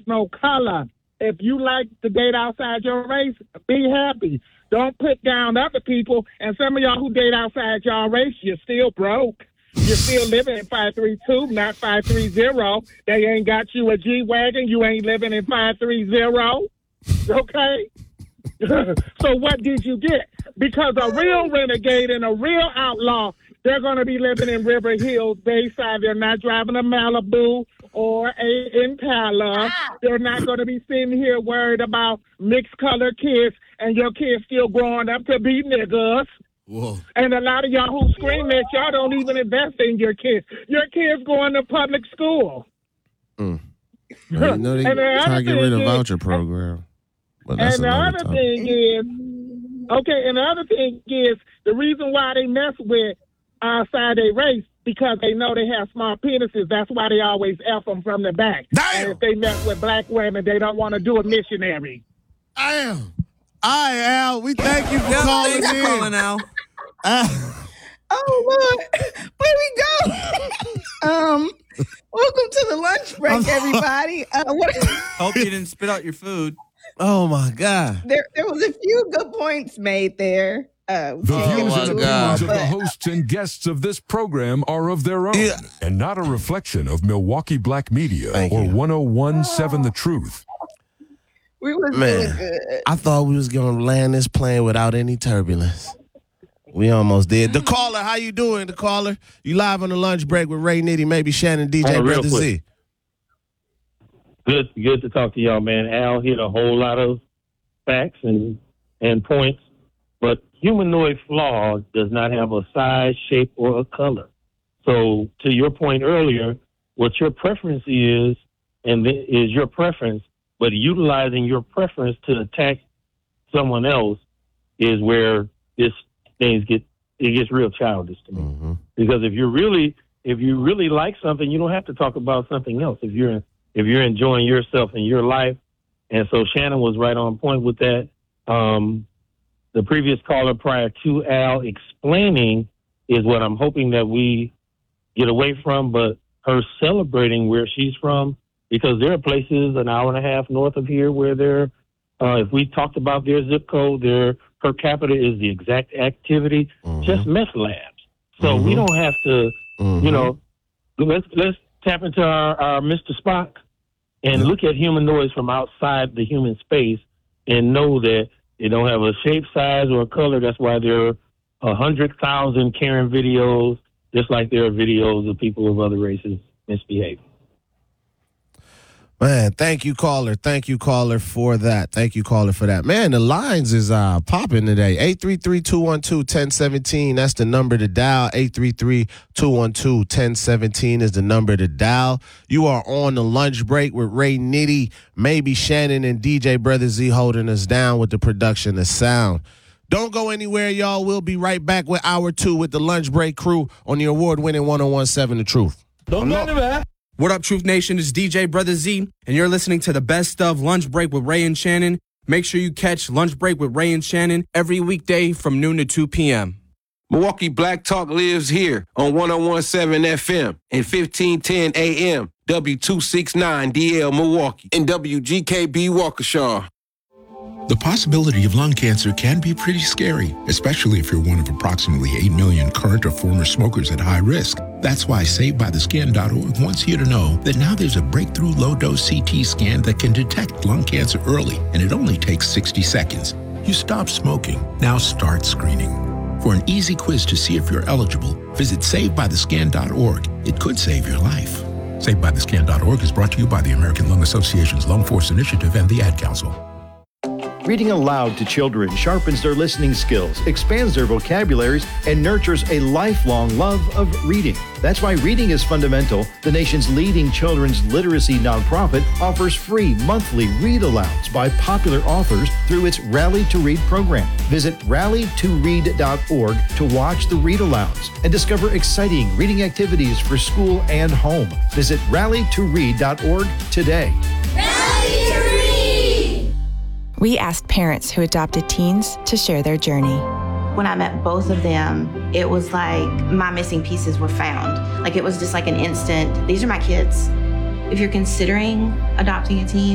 no color. If you like to date outside your race, be happy. Don't put down other people. And some of y'all who date outside your race, you're still broke. You're still living in 532, not 530. They ain't got you a G-Wagon. You ain't living in 530. Okay? So what did you get? Because a real renegade and a real outlaw, they're going to be living in River Hills, Bayside. They're not driving a Malibu or a Impala. They're not going to be sitting here worried about mixed color kids and your kids still growing up to be niggas. Whoa. And a lot of y'all who scream that y'all don't even invest in your kids. Your kids going to public school. You know they trying to get rid of the voucher program. But that's and the other thing is, the reason why they mess with outside their race, because they know they have small penises. That's why they always F them from the back. Damn. And if they mess with black women, they don't want to do a missionary. All right, Al. We thank you for calling in. Calling Al. Oh, Lord. Where we go? Welcome to the lunch break, everybody. Hope you didn't spit out your food. Oh, my God. There was a few good points made there. The views and opinions of the hosts and guests of this program are of their own and not a reflection of Milwaukee Black Media or 1017 The Truth. We was really good. I thought we was going to land this plane without any turbulence. We almost did. The caller, how you doing, the caller? You live on the lunch break with Ray Nitty, maybe Shannon, DJ Brother Z. Good to talk to y'all, man. Al hit a whole lot of facts and points, but humanoid flaw does not have a size, shape, or a color. So to your point earlier, what your preference is your preference, but utilizing your preference to attack someone else is where gets real childish to me. Mm-hmm. Because if you really like something, you don't have to talk about something else. If you're enjoying yourself and your life, and so Shannon was right on point with that. The previous caller prior to Al explaining is what I'm hoping that we get away from, but her celebrating where she's from, because there are places an hour and a half north of here where if we talked about their zip code, their per capita is the exact activity, just meth labs. So we don't have to, let's tap into our Mr. Spock and look at humanoids from outside the human space and know that they don't have a shape, size, or a color. That's why there are 100,000 Karen videos, just like there are videos of people of other races misbehaving. Man, thank you, caller. Thank you, caller, for that. Man, the lines is popping today. 833-212-1017. That's the number to dial. 833-212-1017 is the number to dial. You are on the lunch break with Ray Nitty, maybe Shannon, and DJ Brother Z holding us down with the production of sound. Don't go anywhere, y'all. We'll be right back with Hour 2 with the lunch break crew on the award-winning 1017 The Truth. Don't go anywhere. What up, Truth Nation? It's DJ Brother Z, and you're listening to the best of Lunch Break with Ray and Shannon. Make sure you catch Lunch Break with Ray and Shannon every weekday from noon to 2 p.m. Milwaukee Black Talk lives here on 1017 FM and 1510 AM, W269DL Milwaukee, and WGKB Waukesha. The possibility of lung cancer can be pretty scary, especially if you're one of approximately 8 million current or former smokers at high risk. That's why SaveByTheScan.org wants you to know that now there's a breakthrough low-dose CT scan that can detect lung cancer early, and it only takes 60 seconds. You stop smoking, now start screening. For an easy quiz to see if you're eligible, visit SaveByTheScan.org. It could save your life. SaveByTheScan.org is brought to you by the American Lung Association's Lung Force Initiative and the Ad Council. Reading aloud to children sharpens their listening skills, expands their vocabularies, and nurtures a lifelong love of reading. That's why Reading is Fundamental, the nation's leading children's literacy nonprofit, offers free monthly read-alouds by popular authors through its Rally to Read program. Visit rallytoread.org to watch the read-alouds and discover exciting reading activities for school and home. Visit rallytoread.org today. Rally to Read! We asked parents who adopted teens to share their journey. When I met both of them, it was like my missing pieces were found. Like it was just like an instant, these are my kids. If you're considering adopting a teen,